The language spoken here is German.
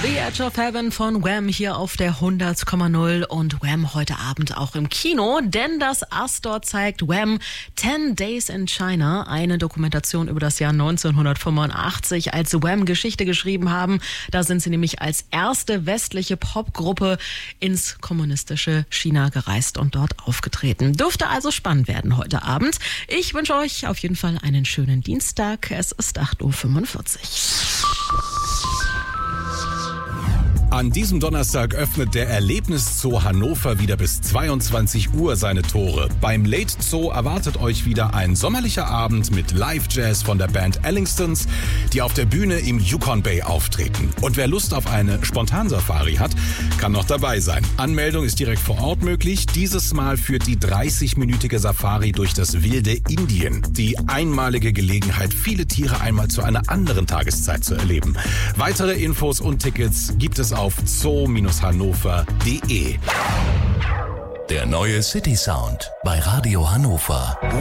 The Edge of Heaven von Wham hier auf der 100,0 und Wham heute Abend auch im Kino, denn das Astor zeigt Wham 10 Days in China, eine Dokumentation über das Jahr 1985, als Wham Geschichte geschrieben haben. Da sind sie nämlich als erste westliche Popgruppe ins kommunistische China gereist und dort aufgetreten. Dürfte also spannend werden heute Abend. Ich wünsche euch auf jeden Fall einen schönen Dienstag. Es ist 8:45 Uhr. An diesem Donnerstag öffnet der Erlebniszoo Hannover wieder bis 22 Uhr seine Tore. Beim Late Zoo erwartet euch wieder ein sommerlicher Abend mit Live-Jazz von der Band Ellingstons, die auf der Bühne im Yukon Bay auftreten. Und wer Lust auf eine Spontansafari hat, kann noch dabei sein. Anmeldung ist direkt vor Ort möglich. Dieses Mal führt die 30-minütige Safari durch das wilde Indien. Die einmalige Gelegenheit, viele Tiere einmal zu einer anderen Tageszeit zu erleben. Weitere Infos und Tickets gibt es auf zoo-hannover.de. Der neue City Sound bei Radio Hannover.